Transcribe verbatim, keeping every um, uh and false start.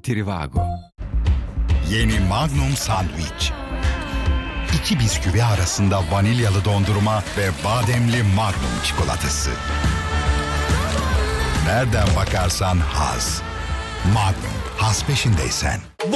Trivago. Yeni Magnum Sandwich. İki bisküvi arasında vanilyalı dondurma ve bademli Magnum çikolatası. Nereden bakarsan haz. Magnum, haz peşindeysen.